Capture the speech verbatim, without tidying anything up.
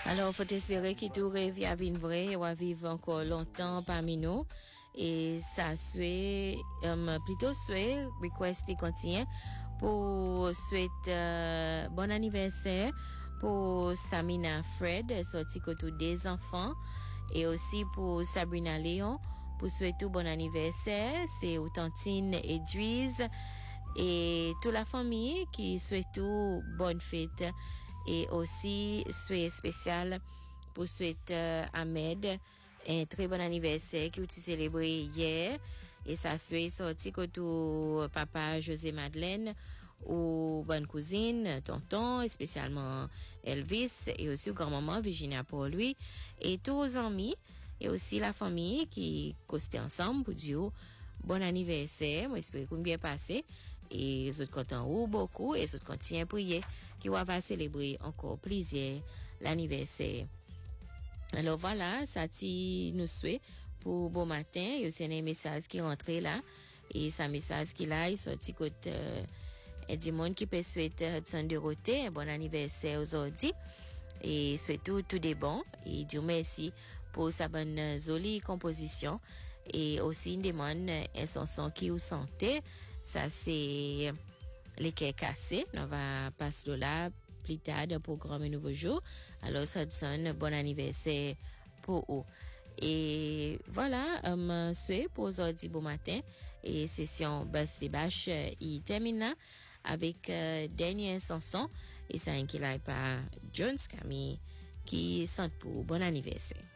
Alors, faut espérer qu'il tout rêve à vivre vrai, va vivre encore longtemps parmi nous. Et ça souhaite, um, plutôt souhaite, request et continue pour souhaiter euh, bon anniversaire pour Samina Fred, sorti côté des enfants, et aussi pour Sabrina Léon, pour souhaiter bon anniversaire. C'est Tantine et Dries et toute la famille qui souhaite tout bonne fête. Et aussi, souhait spécial pour souhaiter euh, Ahmed un très bon anniversaire qui a été célébré hier. Et ça souhait sorti côté papa José Madeleine ou bonne cousine, tonton, et spécialement Elvis, et aussi grand-maman Virginia pour lui, et tous les amis, et aussi la famille qui costait ensemble pour dire bon anniversaire. Moi, j'espère qu'on bien passé. Et les autres contents ou beaucoup, et les autres continuent à prier qui va célébrer encore plaisir l'anniversaire. Alors voilà, ça ti nous souhaite pour bon matin. Il y a aussi un message qui est rentré là. Et ce message qui là, il sorti côté, euh, et du monde qui peut souhaiter Hudson Dorothée un bon anniversaire aujourd'hui. Et souhaite tout, tout des bons. Et Dieu merci pour sa bonne jolie composition. Et aussi, une demande, un chanson qui vous santé. Ça, c'est les quais cassés. On va passer là plus tard dans le programme Nouveau Jour. Alors, ça donne bon anniversaire pour vous. Et voilà, um, souhait pour aujourd'hui bon matin. Et session Birthday Bash, euh, il termine avec euh, dernière chanson. Et ça, qui est par Jones Camille qui chante pour bon anniversaire.